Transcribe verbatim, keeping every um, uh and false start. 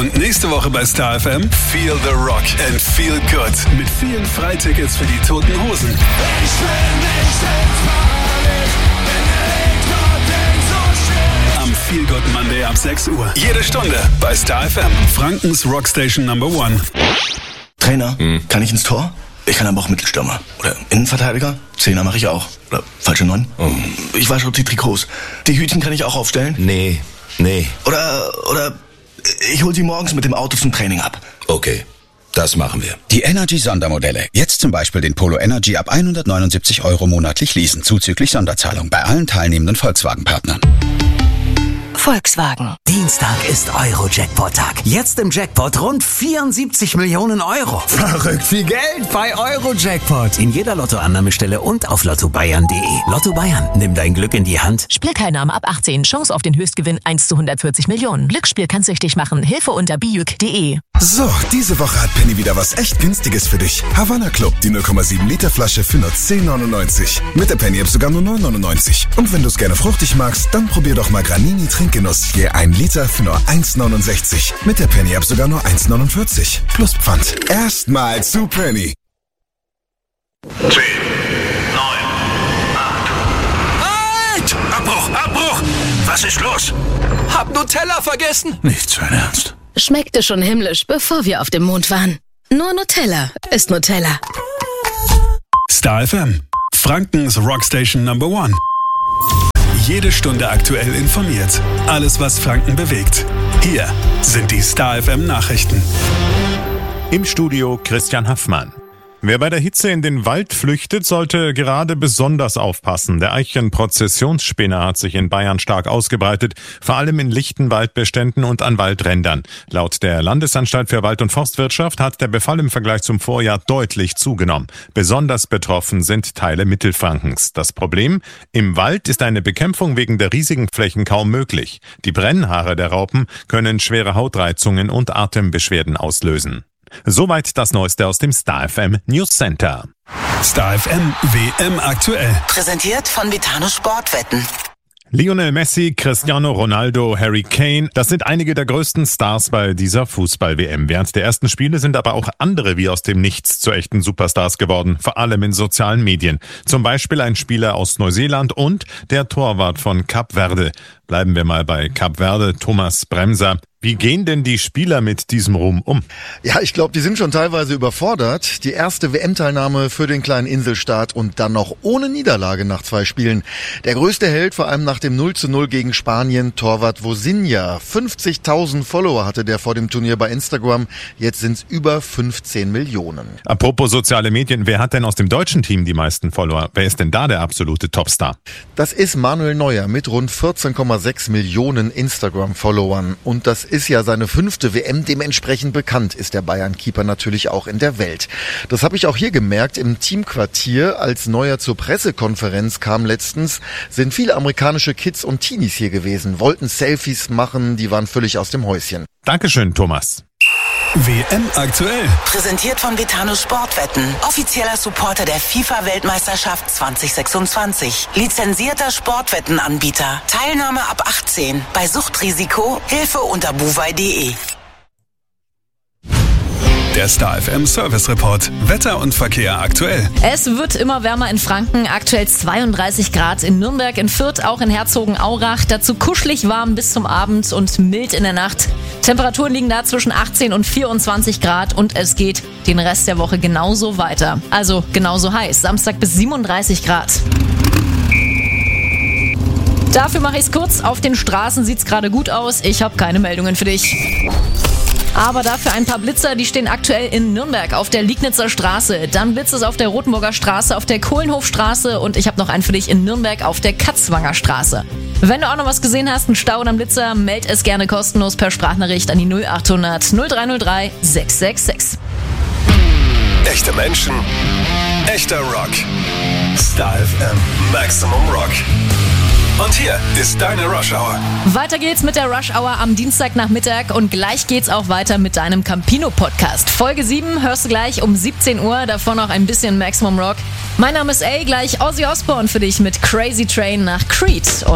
Und nächste Woche bei Star F M Feel the Rock and Feel Good mit vielen Freitickets für die Toten Hosen. Ich will nicht ins Paradies, wenn der Hate so schön. Am Feel Good Monday ab sechs Uhr. Jede Stunde bei Star F M. Frankens Rockstation Number One. Trainer, hm. kann ich ins Tor? Ich kann aber auch Mittelstürmer. Oder Innenverteidiger? Zehner mache ich auch. Oder falsche Neun? Oh. Ich wasche auch die Trikots. Die Hütchen kann ich auch aufstellen? Nee, nee. Oder, oder ich hol sie morgens mit dem Auto zum Training ab. Okay, das machen wir. Die Energy-Sondermodelle. Jetzt zum Beispiel den Polo Energy ab hundertneunundsiebzig Euro monatlich leasen, zuzüglich Sonderzahlung bei allen teilnehmenden Volkswagen-Partnern. Volkswagen. Dienstag ist Euro-Jackpot-Tag. Jetzt im Jackpot rund vierundsiebzig Millionen Euro. Verrückt viel Geld bei Euro-Jackpot. In jeder Lottoannahmestelle und auf lotto bayern punkt de. Lotto Bayern, nimm dein Glück in die Hand. Spielteilnahme ab achtzehn. Chance auf den Höchstgewinn eins zu hundertvierzig Millionen. Glücksspiel kann süchtig machen. Hilfe unter bijuk punkt de. So, diese Woche hat Penny wieder was echt Günstiges für dich. Havanna Club, die null Komma sieben Liter Flasche für nur zehn neunundneunzig. Mit der Penny-App sogar nur neun neunundneunzig. Und wenn du es gerne fruchtig magst, dann probier doch mal Granini Trinkgenuss. Je ein Liter für nur eins neunundsechzig. Mit der Penny-App sogar nur eins neunundvierzig. Plus Pfand. Erstmal zu Penny. zehn, neun, acht. Halt! Abbruch, Abbruch! Was ist los? Hab Nutella vergessen. Nicht so ernst. Schmeckte schon himmlisch, bevor wir auf dem Mond waren. Nur Nutella ist Nutella. Star F M. Frankens Rockstation Number One. Jede Stunde aktuell informiert. Alles, was Franken bewegt. Hier sind die Star F M Nachrichten. Im Studio Christian Haffmann. Wer bei der Hitze in den Wald flüchtet, sollte gerade besonders aufpassen. Der Eichenprozessionsspinner hat sich in Bayern stark ausgebreitet, vor allem in lichten Waldbeständen und an Waldrändern. Laut der Landesanstalt für Wald- und Forstwirtschaft hat der Befall im Vergleich zum Vorjahr deutlich zugenommen. Besonders betroffen sind Teile Mittelfrankens. Das Problem? Im Wald ist eine Bekämpfung wegen der riesigen Flächen kaum möglich. Die Brennhaare der Raupen können schwere Hautreizungen und Atembeschwerden auslösen. Soweit das Neueste aus dem Star F M News Center. Star F M W M aktuell. Präsentiert von Vitano Sportwetten. Lionel Messi, Cristiano Ronaldo, Harry Kane, das sind einige der größten Stars bei dieser Fußball-W M. Während der ersten Spiele sind aber auch andere wie aus dem Nichts zu echten Superstars geworden, vor allem in sozialen Medien. Zum Beispiel ein Spieler aus Neuseeland und der Torwart von Kap Verde. Bleiben wir mal bei Kap Verde, Thomas Bremser. Wie gehen denn die Spieler mit diesem Ruhm um? Ja, ich glaube, die sind schon teilweise überfordert. Die erste W M-Teilnahme für den kleinen Inselstaat und dann noch ohne Niederlage nach zwei Spielen. Der größte Held, vor allem nach dem null zu null gegen Spanien, Torwart Vozinha. fünfzigtausend Follower hatte der vor dem Turnier bei Instagram. Jetzt sind's über fünfzehn Millionen. Apropos soziale Medien, wer hat denn aus dem deutschen Team die meisten Follower? Wer ist denn da der absolute Topstar? Das ist Manuel Neuer mit rund vierzehn Komma sechs Millionen Instagram-Followern. Und das ist ja seine fünfte W M, dementsprechend bekannt ist der Bayern-Keeper natürlich auch in der Welt. Das habe ich auch hier gemerkt im Teamquartier, als Neuer zur Pressekonferenz kam letztens, sind viele amerikanische Kids und Teenies hier gewesen, wollten Selfies machen, die waren völlig aus dem Häuschen. Dankeschön, Thomas. W M aktuell. Präsentiert von Vitano Sportwetten. Offizieller Supporter der FIFA-Weltmeisterschaft zwanzig sechsundzwanzig. Lizenzierter Sportwettenanbieter. Teilnahme ab achtzehn. Bei Suchtrisiko Hilfe unter buwei punkt de. Der Star F M Service Report. Wetter und Verkehr aktuell. Es wird immer wärmer in Franken, aktuell zweiunddreißig Grad in Nürnberg, in Fürth, auch in Herzogenaurach. Dazu kuschelig warm bis zum Abend und mild in der Nacht. Temperaturen liegen da zwischen achtzehn und vierundzwanzig Grad und es geht den Rest der Woche genauso weiter. Also genauso heiß, Samstag bis siebenunddreißig Grad. Dafür mache ich es kurz. Auf den Straßen sieht es gerade gut aus. Ich habe keine Meldungen für dich. Aber dafür ein paar Blitzer, die stehen aktuell in Nürnberg auf der Liegnitzer Straße. Dann blitzt es auf der Rothenburger Straße, auf der Kohlenhofstraße und ich habe noch einen für dich in Nürnberg auf der Katzwanger Straße. Wenn du auch noch was gesehen hast, einen Stau oder einen Blitzer, meld es gerne kostenlos per Sprachnachricht an die null achthundert null drei null drei sechs sechs sechs. Echte Menschen, echter Rock. Star F M Maximum Rock. Und hier ist deine Rush Hour. Weiter geht's mit der Rush Hour am Dienstagnachmittag und gleich geht's auch weiter mit deinem Campino-Podcast. Folge sieben hörst du gleich um siebzehn Uhr, davon noch ein bisschen Maximum Rock. Mein Name ist A, gleich Ozzy Osbourne für dich mit Crazy Train nach Creed.